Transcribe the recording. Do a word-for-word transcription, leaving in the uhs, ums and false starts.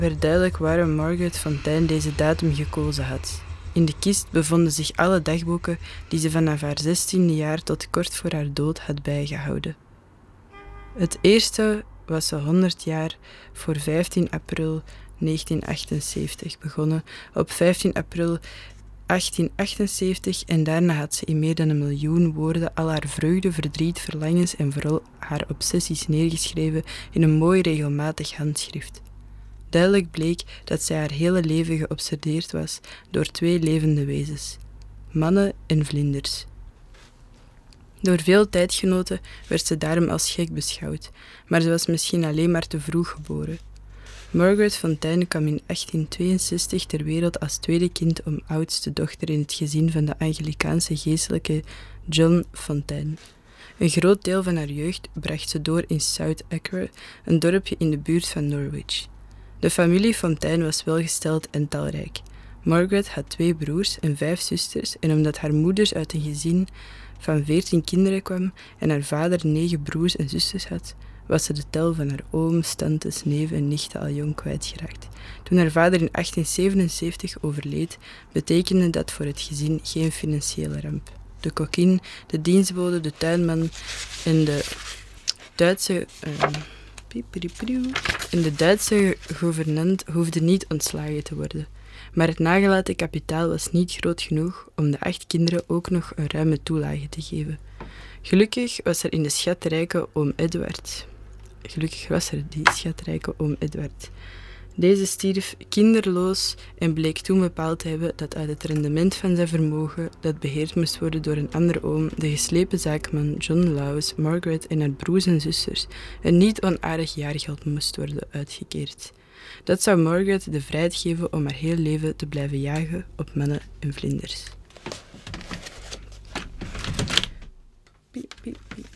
werd duidelijk waarom Margaret Fontein deze datum gekozen had. In de kist bevonden zich alle dagboeken die ze vanaf haar zestiende jaar tot kort voor haar dood had bijgehouden. Het eerste was ze honderd jaar voor vijftien april negentien achtenzeventig begonnen, op vijftien april achttien achtenzeventig en daarna had ze in meer dan een miljoen woorden al haar vreugde, verdriet, verlangens en vooral haar obsessies neergeschreven in een mooi regelmatig handschrift. Duidelijk bleek dat zij haar hele leven geobsedeerd was door twee levende wezens, mannen en vlinders. Door veel tijdgenoten werd ze daarom als gek beschouwd, maar ze was misschien alleen maar te vroeg geboren. Margaret Fontein kwam in achttien tweeënzestig ter wereld als tweede kind om oudste dochter in het gezin van de Anglicaanse geestelijke John Fontein. Een groot deel van haar jeugd bracht ze door in South Acre, een dorpje in de buurt van Norwich. De familie Fontein was welgesteld en talrijk. Margaret had twee broers en vijf zusters en omdat haar moeder uit een gezin van veertien kinderen kwam en haar vader negen broers en zusters had, was ze de tel van haar ooms, tantes, neven en nichten al jong kwijtgeraakt. Toen haar vader in achttien zevenenzeventig overleed, betekende dat voor het gezin geen financiële ramp. De kokkin, de dienstbode, de tuinman en de Duitse... Uh, En de Duitse gouvernant hoefde niet ontslagen te worden. Maar het nagelaten kapitaal was niet groot genoeg om de acht kinderen ook nog een ruime toelage te geven. Gelukkig was er in de schatrijke oom Edward. Gelukkig was er die schatrijke oom Edward. Deze stierf kinderloos en bleek toen bepaald te hebben dat uit het rendement van zijn vermogen, dat beheerd moest worden door een andere oom, de geslepen zaakman John Lawes, Margaret en haar broers en zusters, een niet onaardig jaargeld moest worden uitgekeerd. Dat zou Margaret de vrijheid geven om haar heel leven te blijven jagen op mannen en vlinders. Piep, piep, piep.